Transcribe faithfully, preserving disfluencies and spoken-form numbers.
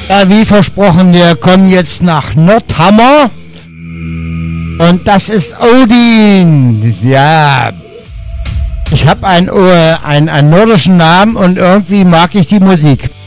Ja, wie versprochen, wir kommen jetzt nach Nordhammer. Und das ist Odin. Ja, ich habe einen, äh, einen, einen nordischen Namen und irgendwie mag ich die Musik.